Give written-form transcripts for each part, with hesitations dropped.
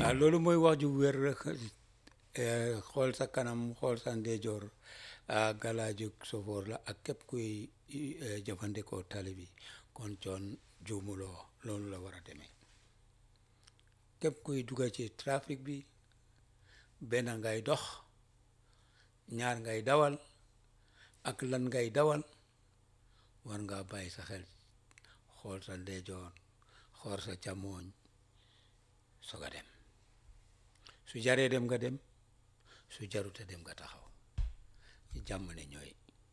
loolu mooy wax ju wér rek xool sa kanam xool sa ndeyjoor galaaju sofoor la ak képp kuy jëfandikoo tali bi kon coon juumuloo loolu la war a demee képp kuy dugga ci trafic bi benn ngay dox ñaar ngay dawal ak lan ngay dawal war nga bàyyi sa xel xool sa ndeyjoor xool sa càmmooñ soog a dem su jaree dem nga dem su jarute dem nga taxaw ci jàmm ne ñooy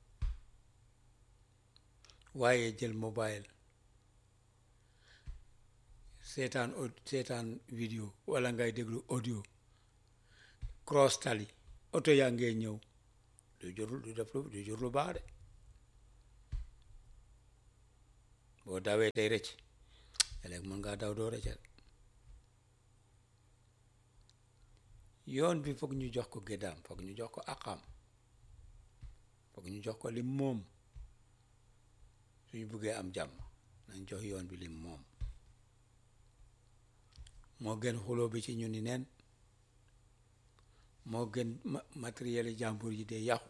waaye jël mobile seetaan vidéo wala ngay déglu audio cross tali oto yaa ngee ñëw du jur lu baax de boo dawee tey rëcc léegi mën ngaa daw doo rëccal yoon bi foog ñu jox ko gëddaam foog ñu jox ko àqam foog ñu jox ko lim moom suñu buggee am jàmm nañ jox yoon bi lim moom moo gën xuloo bi ci ñu ni neen moo gën matériel yi jàmbur yi dee yàqu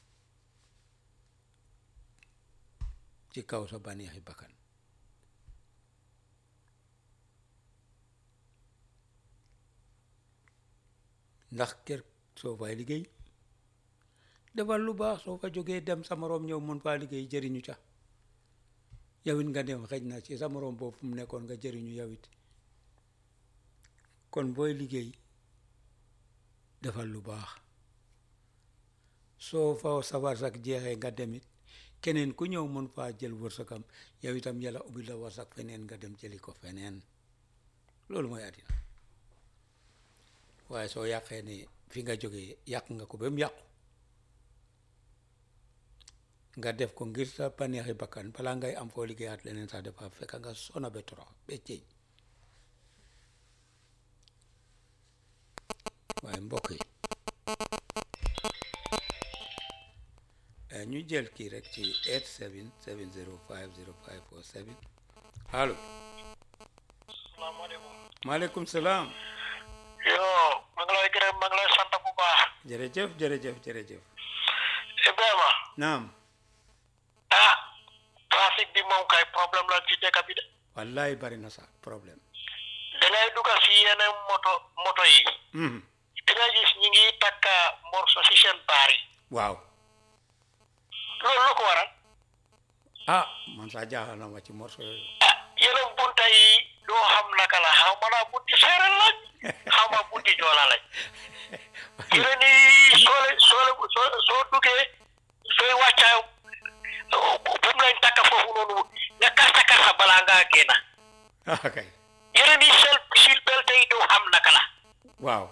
ci kaw sa bànneexi bakkan ndax kër soo fay liggéey defal lu baax soo fa jógee dem sa moroom ñëw mën faa liggéey jëriñu ca yawit nga dem xëj na ci sa moroom boobu mu nekkoon nga jëriñu yawit kon booy liggéey defal lu baax soo fa sa warsak jeexee nga demit keneen ku ñëw mën faa jël wërsakam yow itam yàlla ubbi la warsak feneen nga dem jëli ko feneen loolu mooy àddina waaye soo yàqee ne fi nga jógee yàq nga ko ba mu yàqu nga def ko ngir sa paneexi bakkan balaa ngay am foo liggéeyaat leneen sax dafa fekk nga sona ba torox ba ceeñ waaye mbokk yi ñu jël kii rek ci 8770505447 allo salaamaaleykum. maaleykum salaam. yoo ma ngi lay gërëm ma ngi lay sant bu baax. jërëjëf jërëjëf jërëjëf. Ibrahima. naam. trafic bi moom kay problème la ci dëkk bi de. wallaay bari na sax problème. da ngay dugg si yeneen moto yi. da ngay gis ñi ngi takka morso si seen baar yi. waaw. loolu lu ko waral. man saa jaaxal na ma ci morso yooyu. yeneen bunta yi doo xam naka la xaw ma naa bunti séeréer lañ xaw ma bunti joola lañ. yeneen yi soo duggee sooy wàccaa bu mu lañ takka foofu noonu nga kasa balaa ngaa génn. kay. yeneen yi sil belte yi doo xam naka la. waaw.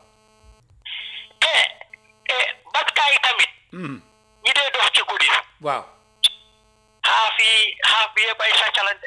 bakkaay yi tamit. ñi dee dox ci guddi. waaw. xaaf bi yëpp ay sàccalante.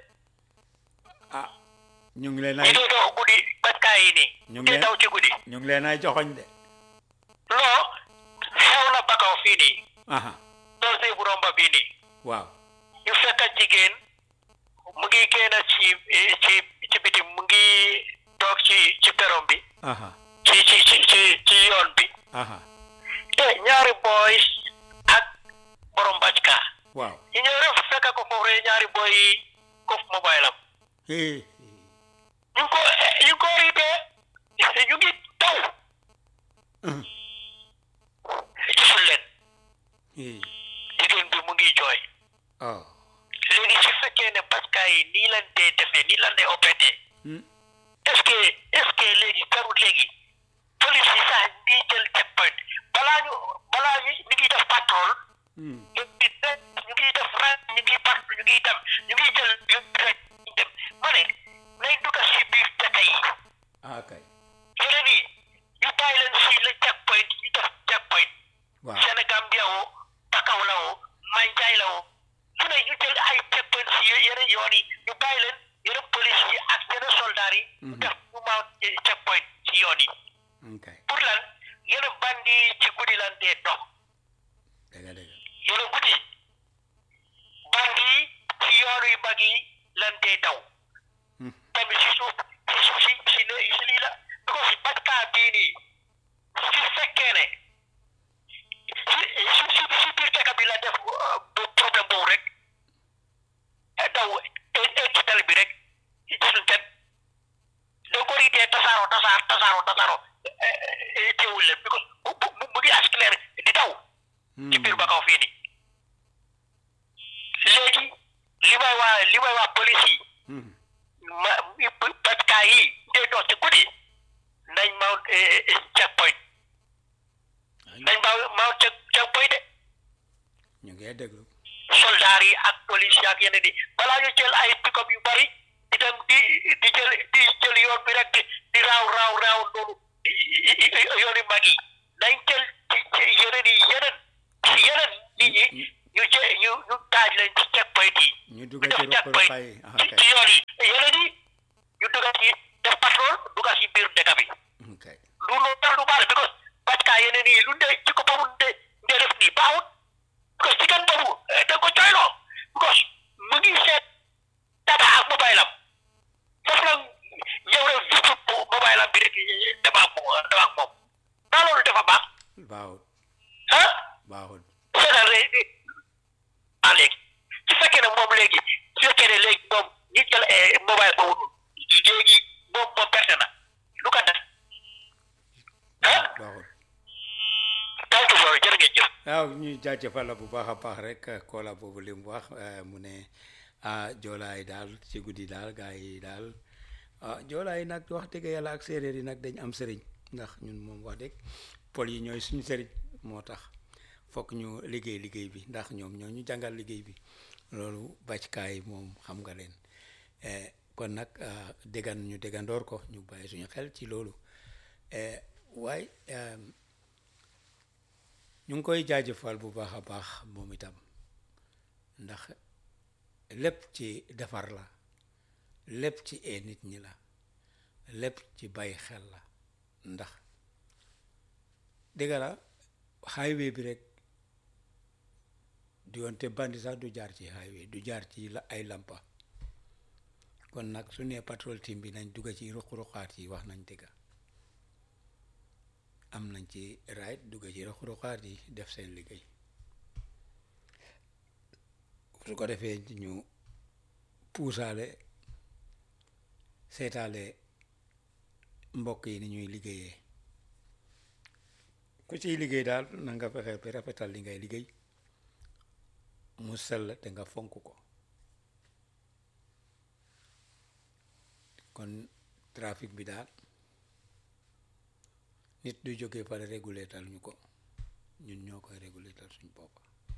ñu ngi leen ñi dee dox guddi bakkaay yi nii. ñu ngi leen daw ci guddi. ñu ngi leen ay joxoñ de. loo xew na bakaw fii nii. Thursday bu romba bii nii. waaw. ñu fekk jigéen mu ngi génn ci biti mu ngi toog ci peron bi. ci yoon bi. ñaari boys ak borom bajka. waaw. ñu ñëw rek fekk ko foofu rek ñaari boy yi kof mobile am. ñu ko riibee ñu ngi taw. gisul leen. jigéen bi mu ngi jooy. léegi su fekkee ne baskaay yi nii lan dee defee nii lan dee opété. est-ce que léegi jarul léegi police yi sax ngi jël checkpoint balaa ñu ngi def patrol. ñu ngi def ren ñu ngi dem ñu ngi jël dem ma ne lay dugg si biir dëkk yi. kay. yeneen yi ñu bàyyi leen si la checkpoint ñu def checkpoint. waaw. Sénégambia woo Bakaw la woo Manjai la woo fu ne ñu jël ay checkpoint si yeneen yoon yi ñu bàyyi leen yeneen police yi ak yeneen soldats yi. def mu ma checkpoint si yoon yi. pour lan yeneen bandi ci guddi lan dee dox. yeneen guddi bandi ci yoon yu mag yi lan dee daw. tamit si suuf si lii la because bajkaa cee tasaaroo teewul leen because mu ngi accéléré di daw ci biir Bakaw fii nii léegi li may waa police yi patkaa yi ndey dox ci guddi nañ mount checkpoint checkpoint de ñu ngi déglu soldaar yi ak police yi ak yeneen yi balaa ñu jël ay pick-up yu bari di dem di jël yoon bi rek di raaw noonu yooni mag yi nañ jël yeneen nit ñi ñu taaj leen ci checkpoint yi ñu dugal ci checkpoint yi ci yoon yi yeneen yi ñu dugal ci def patrol dugal ci biir dëkk bi loolu tax lu baax because parce que yeneen yi lu ndee ci ko boobu ndee def nii baaxut because ci kan boobu da ko coyloo because mu ngi seet data ak mobile am foofu la ñëw rek visu mobile am bi rek dama ak moom daa loolu dafa baax baaxut baaxut seetal léegi su fekkee ne moom léegi moom ñi jël mobile boobu léegi moom perte na lu ko def baaxut thank you sorry jërë ngeen jëf waaw ñuy jaajëfal la bu baax a baax rek koola boobu li mu wax mu ne joolaay daal ci guddi daal gaa yi daal joolaay nag wax dëgg yàlla ak séeréer yi nag dañ am sëriñ ndax ñun moom wax dëgg pol yi ñooy suñu sëriñ moo tax fokk ñu liggéey bi ndax ñoom ñoo ñu jàngal liggéey bi loolu bàcckaay moom xam nga leen kon nag ñu déggandoor ko ñu bàyyi suñu xel ci loolu waaye ñu ngi koy jaajëfal bu baax a baax moom itam ndax lépp ci defar la lépp ci nit ñi la lépp ci bàyyi xel la ndax dëgg la highway bi rek di wonte bandi sax du jaar ci highway du jaar ci ay lampa kon nag su nee patrol team bi nañ dugga ci ruq-ruqaat yi wax nañ dëgga am nañ ci right dugga ci ruq-ruqaat yi def seen liggéey su ko defee ñu puusaale seetaale mbokk yi ni ñuy liggéeyee ku ciy liggéey daal na nga fexe ba rafetal li ngay liggéey mu sell te nga fonk ko kon trafic bi daal nit du jógee pare réguler ñu ko ñun ñoo koy réguler suñ bopp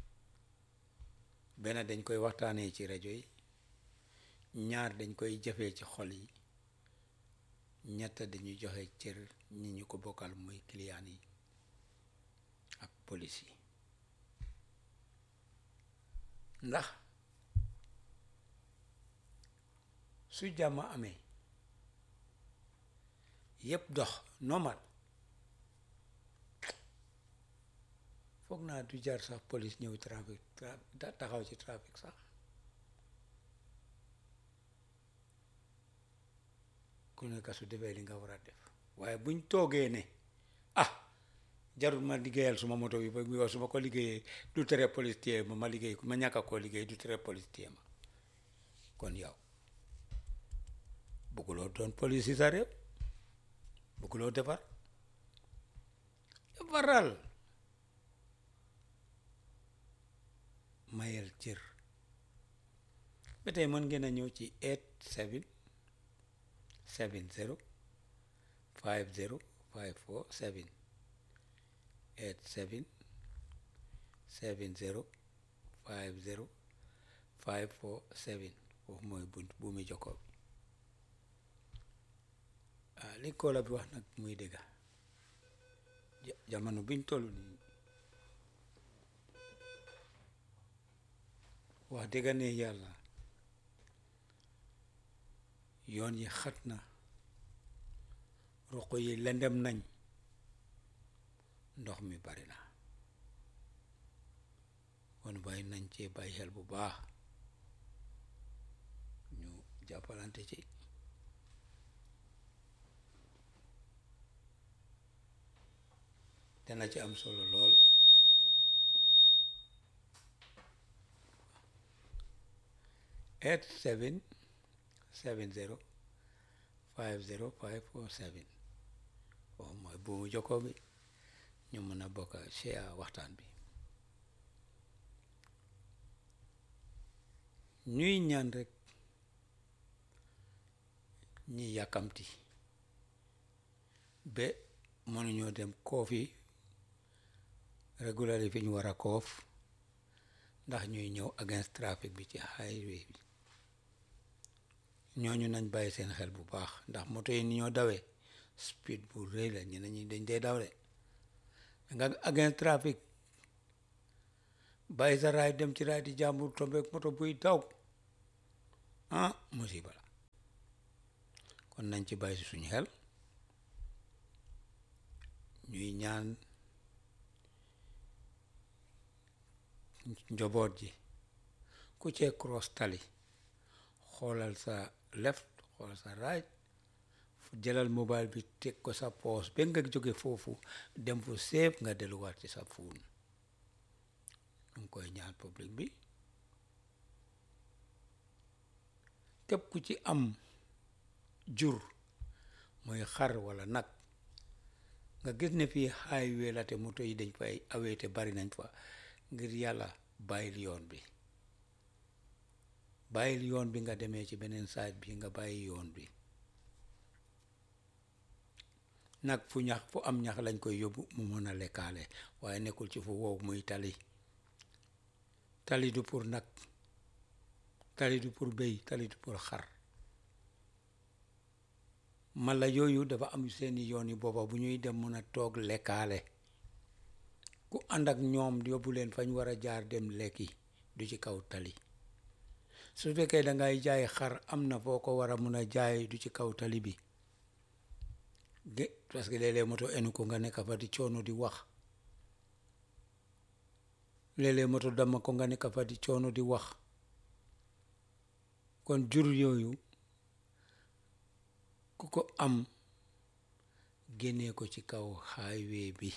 benn dañ koy waxtaanee ci rajo yi ñaar dañ koy jëfee ci xol yi ñett dañuy joxe cër ñi ñu ko bokkal muy client yi ak police yi ndax su jàmm amee yëpp dox normal foog naa du jar sax police ñëw trafic taxaw ci trafic sax ku nekk su defee li nga war a def waaye buñ toogee ne jarul ma liggéeyal suma moto bi ba su ma ko liggéeyee du tere police téye ma liggéey ma ñàkk a koo liggéey du tere police téye ma kon yow bëgguloo doon police yi sa réew bëgguloo defaral mayel cër ba tey mën ngeen a ñëw ci 87 70 50 547 87 70 50 547 foofu mooy bu muy jokkoo bi li koola bi wax nag muy dëgga jamono biñ toll nii wax dëgga ne yàlla yoon yi xat na ruq yi lendem nañ ndox mi bari na kon bàyyi nañ cee bàyyi xel bu baax ñu jàppalante ci dana ci am solo lool 87 70 50547 oh mooy buumu jokkoo bi ñu mën a bokk share waxtaan bi ñuy ñaan rek ñi yàkkamti ba mënuñoo dem koofi regularly fi ñu war a koof ndax ñuy ñëw against traffic bi ci highway bi ñooñu nañ bàyyi seen xel bu baax ndax moto yi ni ñoo dawee speed bu rëy la ñeneen ñi dañ dee daw de nga against traffic bàyyi sa raay dem ci raay di jàmbur tombeek moto buy daw musiba la kon nañ ci bàyyi si suñu xel ñuy ñaan njaboot ji ku cee cross tali xoolal sa left xoolal sa right jëlal mobile bi teg ko sa poos ba nga jóge foofu dem fu safe nga delluwaat ci sa phone ñu ngi koy ñaan public bi képp ku ci am jur muy xar wala nag nga gis ne fii highway la te moto yi dañ fay awee te bari nañ fa ngir yàlla bàyyil yoon bi nga demee ci beneen side bi nga bàyyi yoon bi nag fu am ñax lañ koy yóbbu mu mën a lekkaale waaye nekkul ci fu wow muy tali du pour nag tali du pour béy tali du pour xar mala yooyu dafa am seeni yoon yi boppa bu ñuy dem mën a toog lekkaale ku ànd ak ñoom yóbbu leen fañ war a jaar dem lekki du ci kaw tali su fekkee dangay jaay xar am na foo ko war a mun a jaay du ci kaw tali bi parce que léeg-léeg moto enu ko nga nekk fa di coono di wax léeg-léeg moto dama ko nga nekk fa di coono di wax kon jur yooyu ku ko am génnee ko ci kaw highway bi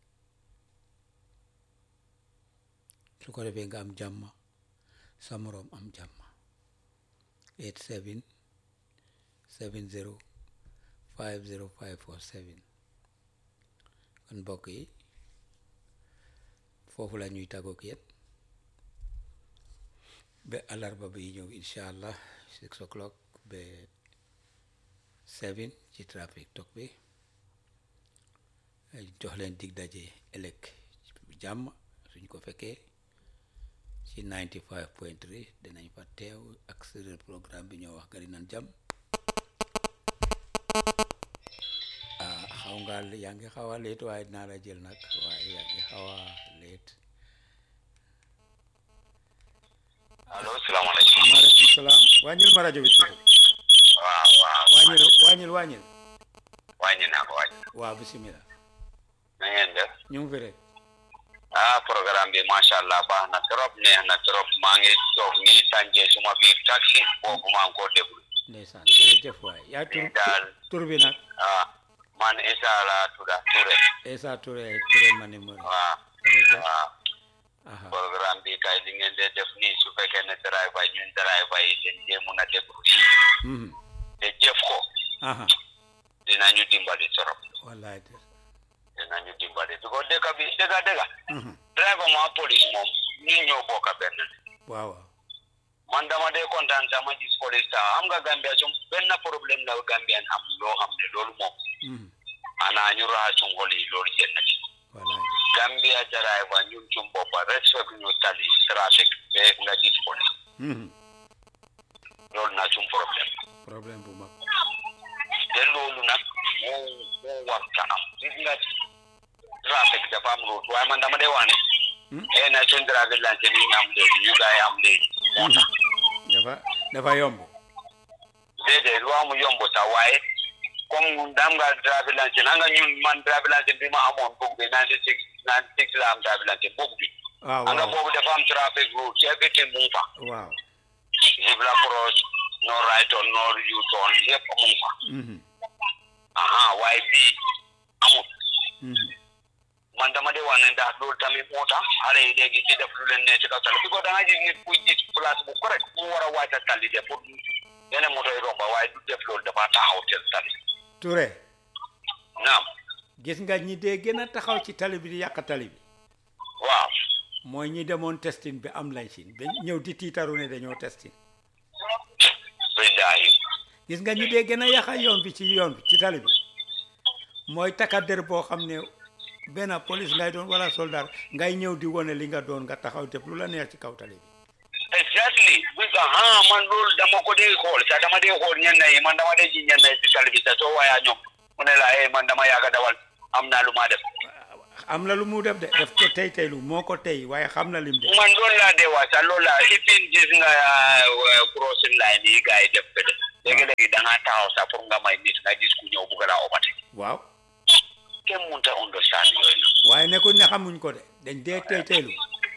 su ko defee nga am jàmm sa moroom am jàmm 8770500547 kon mbokk yi foofu la ñuy tàggoog yéen ba àllarba bi ñëw incha allah 6 o'clock ba 7 ci trafic talk bi jox leen dig daje ëllëg jàmm suñ ko fekkee ci 95.3 dinañ fa teew ak séeréer programme bi ñoo wax gari nan jàmm xaw nga yaa ngi xaw a leet waaye dinaa la jël nag waaye yaa ngi xaw a leet allo salaamaaleykum. maaleykum salaam wàññil ma rajo bi tuuti waaw wàññil wàññi naa ko waaw bismillah na ngeen def ñu ngi fi rek programme bi macha allah baax na trop neex na trop maa ngi toog nii tànjee suma biir taxi boobu maa ngi koo déglu ndeysaan jërëjëf waay yaa tur bi nag man Issa la tudda Touré ma ni mooy programme bi kay li ngeen dee def nii su fekkee ne driver ñun driver yi dañ dee mun a déglu te jëf ko dinañu dimbali trop wallaay dinañu dimbali bi ko dëkk bi dëgga driver moom police moom ñun ñoo bokk benn waaw man dama dee kontaan sama gis police ta am nga Gambia su benn problème la Gambian am loo xam ne loolu moom ana ñu raxas suñu xol yi loolu jënd ci Gambia driver ñun suñu boppa respect ñu tali trafic be nga gis police loolu na suñu problème bu mag te loolu nag moo war kanam gis nga trafic dafa am route waaye man dama dee wax ne na suñu driver lance ni ñu am léegi ñu gaay am léegi dafa yomb déedéet lu amu yomb sax waaye comme dam nga driver lance na nga ñun man driver lance bi ma amoon bug bi 96 la am driver lance bug bi anga boobu dafa am traffic route ci everything mu fa waaw zebra cross no right on no U-turn yëpp mu fa waaye bii amut man dama de wax ne ndax loolu tamit moo tax xale yi léegi di def lu leen ne ci kaw tali bi ko da nga gis nit kuy gis place bu correct mu war a wàcc tali de pour yeneen moto yi romba waaye du def loolu dafa taxaw seen tali Touré naam gis nga ñi dee gën a taxaw ci tali bi di yàq tali bi waaw mooy ñi demoon testing bi am licence ba ñëw di tiitaru ne dañoo testing billahi gis nga ñi dee gën a yàq yoon bi ci tali bi mooy takadder boo xam ne benn police ngay doon wala soldat ngay ñëw di wone li nga doon nga taxaw def lu la neex ci kaw tali bi exactly bi nga man loolu dama ko dee xool sax dama dee xool ñenn yi man dama dee ji ñenn yi ci tali bi sax soo waayaa ñoom mu ne la man dama yàgg a dawal am naa lu ma def am na lu mu def de def ko teylu moo ko tey waaye xam na lim de man loolu laa dee waa sax loolu laa ifin gis nga crossing line yi gars yi def de léegi-léegi da ngaa taxaw sax pour nga may nit nga gis ku ñëw bugg laa obate waaw kenn mënut a understand yooyu nag waaye nekkul ne xamuñ ko de dañ dee teylu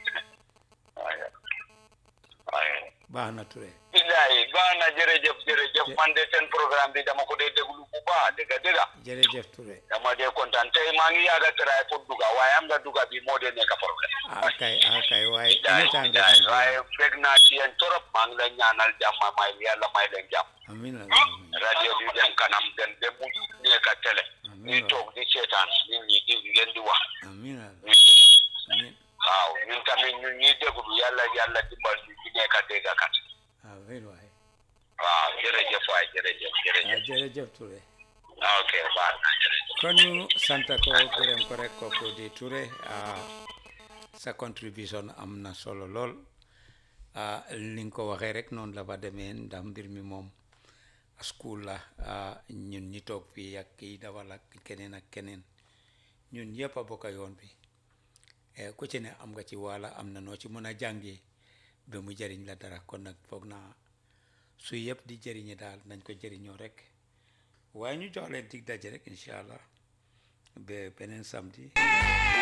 waaye baax na Touré billahi baax na jërëjëf man de seen programme bi dama ko dee déglu bu baax dëgg jërëjëf Touré dama dee kontaan tey maa ngi yàgg a try pour duga waaye am nga duga bi moo dee nekk problème kay waaye waaye bég naa ci yéen trop maa ngi leen ñaanal jàmm yàlla may leen jàmm amiin radio bi dem kanam den de mu nekk télé ñuy toog di seetaan nit ñi di ngeen di wax amiin waaw ñun tamit ñun ñuy déglu yàlla dimbal ñu nekk déggakat amiin waay waaw jërëjëf waay jërëjëf Touré ok baax na jërëjëf kon ñu sant ko gërëm ko rek kooku di Touré sa contribution am na solo lool li nga ko waxee rek noonu la fa demee ndax mbir mi moom school la ñun ñi toog fii ak kii dawal ak keneen ñun yëpp a bokk yoon bi ku ci ne am nga ci wala am na noo ci mën a jàngee ba mu jëriñ la dara kon nag foog naa su yëpp di jëriñe daal nañ ko jëriñoo rek waaye ñu jox leen dig daje rek incha allah ba beneen samedi